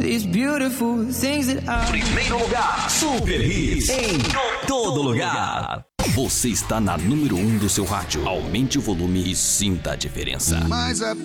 These beautiful things that I... Primeiro lugar, Super Hits em todo lugar. Você está na número 1 do seu rádio. Aumente o volume e sinta a diferença. Mas